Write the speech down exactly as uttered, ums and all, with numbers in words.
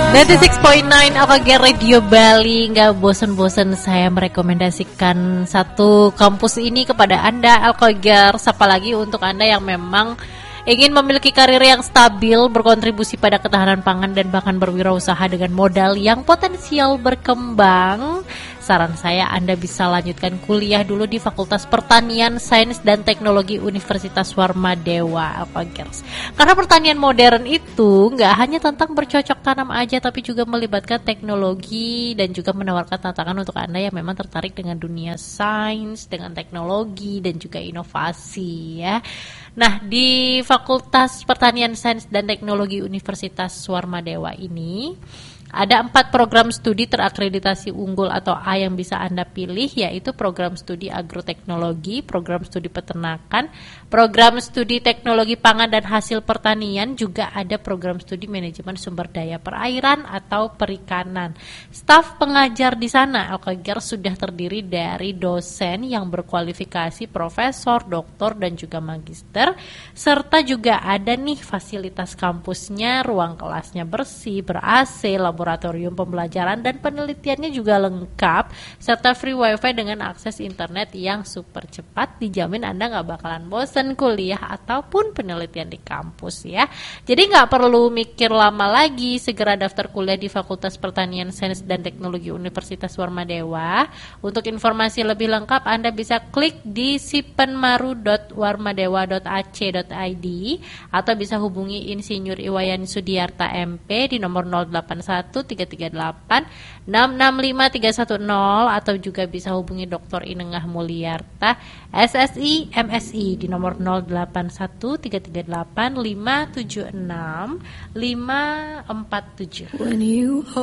sembilan puluh enam koma sembilan A K G Radio Bali. Nggak bosan-bosan saya merekomendasikan satu kampus ini kepada Anda, Alkogers. Apalagi untuk Anda yang memang ingin memiliki karir yang stabil, berkontribusi pada ketahanan pangan dan bahkan berwirausaha dengan modal yang potensial berkembang. Saran saya Anda bisa lanjutkan kuliah dulu di Fakultas Pertanian, Sains dan Teknologi Universitas Warmadewa, Alkogers. Karena pertanian modern itu nggak hanya tentang bercocok tanam aja, tapi juga melibatkan teknologi dan juga menawarkan tantangan untuk Anda yang memang tertarik dengan dunia sains, dengan teknologi dan juga inovasi ya. Nah, di Fakultas Pertanian, Sains dan Teknologi Universitas Warmadewa ini ada empat program studi terakreditasi unggul atau A yang bisa Anda pilih, yaitu program studi agroteknologi, program studi peternakan, program studi teknologi pangan dan hasil pertanian, juga ada program studi manajemen sumber daya perairan atau perikanan. Staf pengajar di sana, Alkogers, sudah terdiri dari dosen yang berkualifikasi profesor, doktor, dan juga magister, serta juga ada nih fasilitas kampusnya, ruang kelasnya bersih, ber-A C, laboratorium pembelajaran dan penelitiannya juga lengkap, serta free wifi dengan akses internet yang super cepat. Dijamin Anda nggak bakalan bosan kuliah ataupun penelitian di kampus ya. Jadi nggak perlu mikir lama lagi, segera daftar kuliah di Fakultas Pertanian, Sains dan Teknologi Universitas Warmadewa. Untuk informasi lebih lengkap Anda bisa klik di sipenmaru dot warmadewa dot a c dot i d atau bisa hubungi Insinyur Iwayan Sudiarta M P di nomor nol delapan satu tiga tiga delapan enam enam lima tiga satu nol atau juga bisa hubungi Doktor Inengah Mulyarta S S I M S I di nomor nol delapan satu tiga tiga delapan lima tujuh enam lima empat tujuh.